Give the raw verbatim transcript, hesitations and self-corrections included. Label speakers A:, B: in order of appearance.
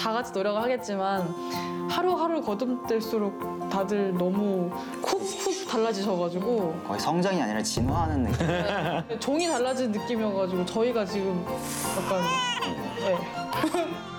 A: 다 같이 노력을 하겠지만 하루하루 거듭될수록 다들 너무 쿡쿡 달라지셔가지고
B: 거의 성장이 아니라 진화하는 느낌.
A: 네, 종이 달라진 느낌이어가지고 저희가 지금 약간 네.